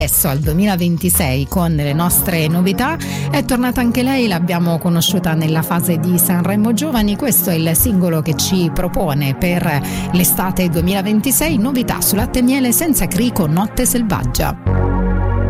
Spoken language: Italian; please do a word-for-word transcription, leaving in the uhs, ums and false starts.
Adesso al duemilaventisei con le nostre novità è tornata anche lei, l'abbiamo conosciuta nella fase di Sanremo Giovani. Questo è il singolo che ci propone per l'estate duemilaventisei, novità su Latte e Miele senza Crico, Notte Selvaggia.